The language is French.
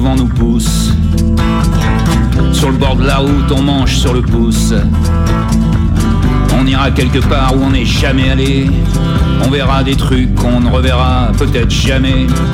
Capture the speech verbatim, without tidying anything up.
vent nous pousse. Sur le bord de la route, on mange sur le pouce. On ira quelque part où on n'est jamais allé. On verra des trucs qu'on ne reverra peut-être jamais.